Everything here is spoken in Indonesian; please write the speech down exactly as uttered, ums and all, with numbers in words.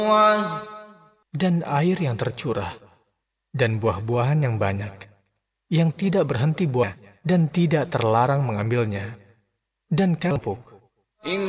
dan air yang tercurah, dan buah-buahan yang banyak, yang tidak berhenti buah dan tidak terlarang mengambilnya, dan empuk,